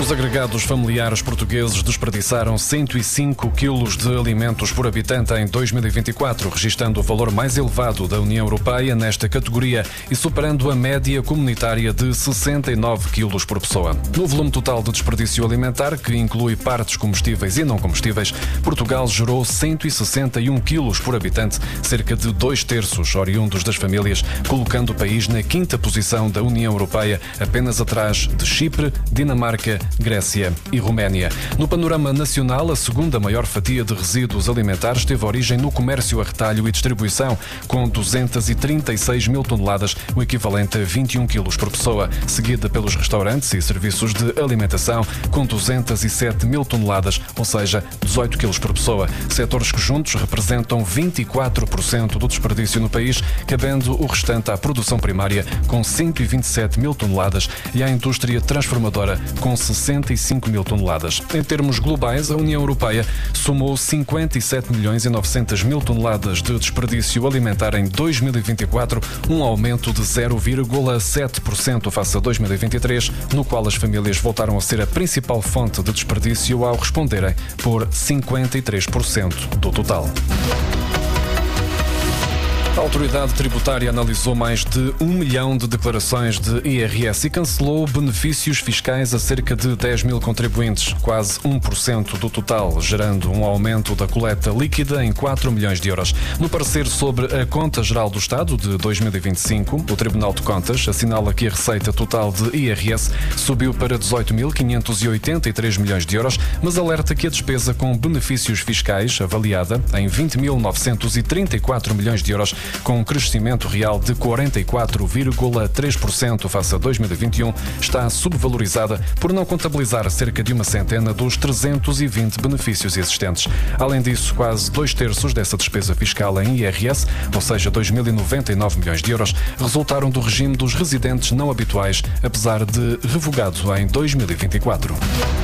Os agregados familiares portugueses desperdiçaram 105 quilos de alimentos por habitante em 2024, registando o valor mais elevado da União Europeia nesta categoria e superando a média comunitária de 69 quilos por pessoa. No volume total de desperdício alimentar, que inclui partes comestíveis e não comestíveis, Portugal gerou 161 quilos por habitante, cerca de 2/3 oriundos das famílias, colocando o país na 5ª posição da União Europeia, apenas atrás de Chipre, Dinamarca, Grécia e Roménia. No panorama nacional, a segunda maior fatia de resíduos alimentares teve origem no comércio a retalho e distribuição, com 236 mil toneladas, o equivalente a 21 quilos por pessoa, seguida pelos restaurantes e serviços de alimentação, com 207 mil toneladas, ou seja, 18 quilos por pessoa. Setores que juntos representam 24% do desperdício no país, cabendo o restante à produção primária, com 127 mil toneladas, e à indústria transformadora, com 65 mil toneladas. Em termos globais, a União Europeia somou 57 milhões e 900 mil toneladas de desperdício alimentar em 2024, um aumento de 0,7% face a 2023, no qual as famílias voltaram a ser a principal fonte de desperdício ao responderem por 53% do total. A autoridade tributária analisou mais de 1 milhão de declarações de IRS e cancelou benefícios fiscais a cerca de 10 mil contribuintes, quase 1% do total, gerando um aumento da coleta líquida em 4 milhões de euros. No parecer sobre a Conta Geral do Estado de 2025, o Tribunal de Contas assinala que a receita total de IRS subiu para 18.583 milhões de euros, mas alerta que a despesa com benefícios fiscais, avaliada em 20.934 milhões de euros, com um crescimento real de 44,3% face a 2021, está subvalorizada por não contabilizar cerca de uma centena dos 320 benefícios existentes. Além disso, quase 2/3 dessa despesa fiscal em IRS, ou seja, 2.099 milhões de euros, resultaram do regime dos residentes não habituais, apesar de revogado em 2024.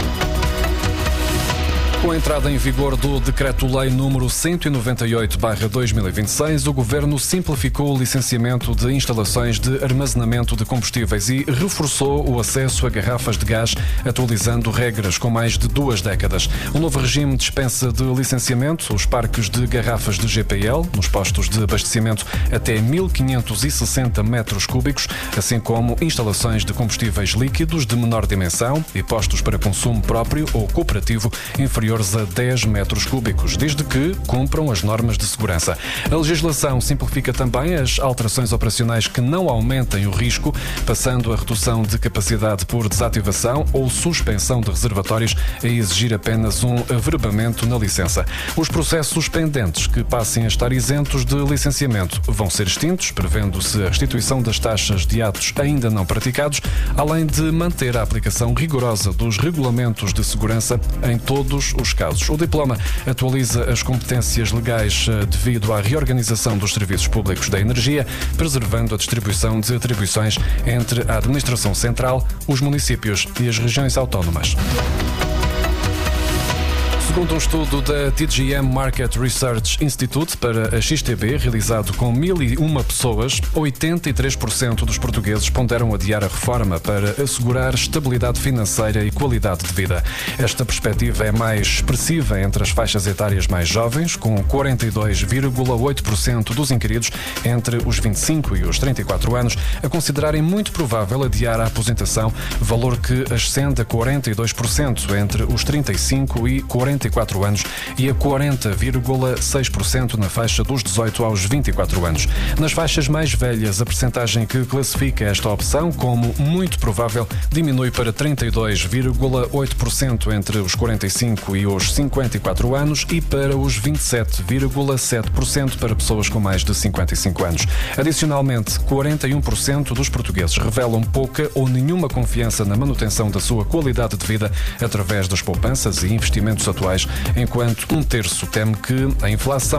Com a entrada em vigor do Decreto-Lei número 198/2026, o Governo simplificou o licenciamento de instalações de armazenamento de combustíveis e reforçou o acesso a garrafas de gás, atualizando regras com mais de 2 décadas. O novo regime dispensa de licenciamento os parques de garrafas de GPL, nos postos de abastecimento até 1.560 metros cúbicos, assim como instalações de combustíveis líquidos de menor dimensão e postos para consumo próprio ou cooperativo inferior a 10 metros cúbicos, desde que cumpram as normas de segurança. A legislação simplifica também as alterações operacionais que não aumentem o risco, passando a redução de capacidade por desativação ou suspensão de reservatórios a exigir apenas um averbamento na licença. Os processos pendentes que passem a estar isentos de licenciamento vão ser extintos, prevendo-se a restituição das taxas de atos ainda não praticados, além de manter a aplicação rigorosa dos regulamentos de segurança em todos os casos. O diploma atualiza as competências legais devido à reorganização dos serviços públicos da energia, preservando a distribuição de atribuições entre a Administração Central, os municípios e as regiões autónomas. Segundo um estudo da TGM Market Research Institute para a XTB, realizado com 1.001 pessoas, 83% dos portugueses ponderam adiar a reforma para assegurar estabilidade financeira e qualidade de vida. Esta perspectiva é mais expressiva entre as faixas etárias mais jovens, com 42,8% dos inquiridos entre os 25 e os 34 anos a considerarem muito provável adiar a aposentação, valor que ascende a 42% entre os 35 e 44 anos e a 40,6% na faixa dos 18 aos 24 anos. Nas faixas mais velhas, a percentagem que classifica esta opção como muito provável diminui para 32,8% entre os 45 e os 54 anos e para os 27,7% para pessoas com mais de 55 anos. Adicionalmente, 41% dos portugueses revelam pouca ou nenhuma confiança na manutenção da sua qualidade de vida através das poupanças e investimentos atuais, enquanto 1/3 teme que a inflação